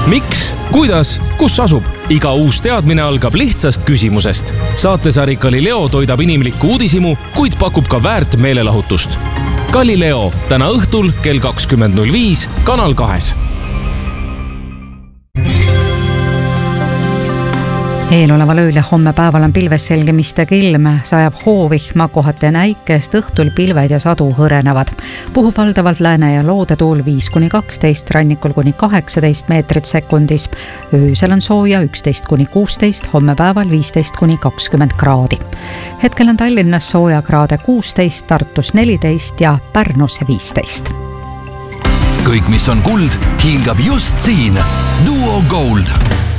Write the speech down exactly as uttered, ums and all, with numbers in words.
Miks, kuidas, kus asub? Iga uus teadmine algab lihtsast küsimusest. Saatesari Galileo toidab inimlikku uudisimu, kuid pakub ka väärt meelelahutust. Galileo täna õhtul kell kakskümmend null viis Kanal kahes. Eeloleval ööl ja homme päeval on pilves selgemistega ilm, sajab hoovihma, kohati ja näikest, õhtul pilved ja sadu hõrenevad. Puhub valdavalt lääne ja loodetuul viis kuni kaksteist, rannikul kuni kaheksateist meetrit sekundis. Öösel on sooja üksteist kuni kuusteist, homme päeval viisteist kuni kakskümmend kraadi. Hetkel on Tallinnas sooja kraade kuusteist, Tartus neliteist ja Pärnus viisteist. Kõik, mis on kuld, hingab just siin. Duo Gold.